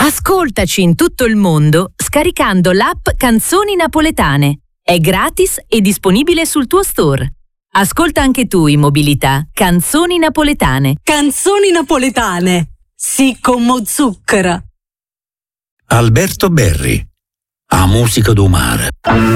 Ascoltaci in tutto il mondo scaricando l'app Canzoni Napoletane. È gratis e disponibile sul tuo store. Ascolta anche tu in mobilità Canzoni Napoletane. Canzoni napoletane, sì come zucchero. Alberto Berri, a musica do mare.